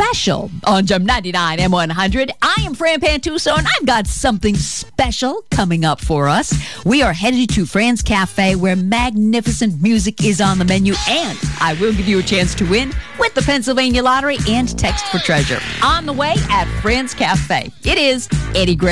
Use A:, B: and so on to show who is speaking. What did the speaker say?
A: special on Gem 99 M100. I am Fran Pantuso, and I've got something special coming up for us. We are headed to Fran's Cafe, where magnificent music is on the menu, and I will give you a chance to win with the Pennsylvania Lottery and Text for Treasure. On the way at Fran's Cafe, it is Eddie Gray.